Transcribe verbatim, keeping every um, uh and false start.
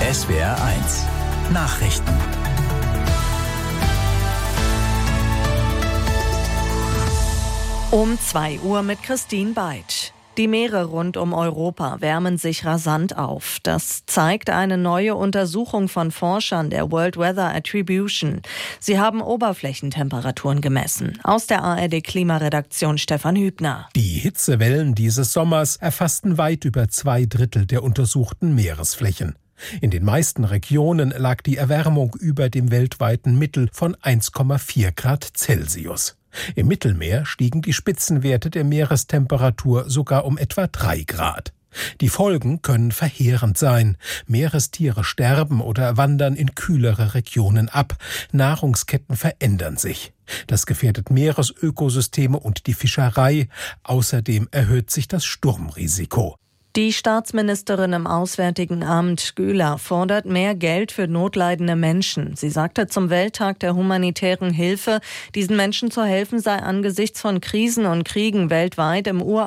S W R eins Nachrichten. Um zwei Uhr mit Christine Beitsch. Die Meere rund um Europa wärmen sich rasant auf. Das zeigt eine neue Untersuchung von Forschern der World Weather Attribution. Sie haben Oberflächentemperaturen gemessen. Aus der A R D-Klimaredaktion Stefan Hübner. Die Hitzewellen dieses Sommers erfassten weit über zwei Drittel der untersuchten Meeresflächen. In den meisten Regionen lag die Erwärmung über dem weltweiten Mittel von eins Komma vier Grad Celsius. Im Mittelmeer stiegen die Spitzenwerte der Meerestemperatur sogar um etwa drei Grad. Die Folgen können verheerend sein. Meerestiere sterben oder wandern in kühlere Regionen ab. Nahrungsketten verändern sich. Das gefährdet Meeresökosysteme und die Fischerei. Außerdem erhöht sich das Sturmrisiko. Die Staatsministerin im Auswärtigen Amt Güler fordert mehr Geld für notleidende Menschen. Sie sagte zum Welttag der humanitären Hilfe, diesen Menschen zu helfen sei angesichts von Krisen und Kriegen weltweit im Ur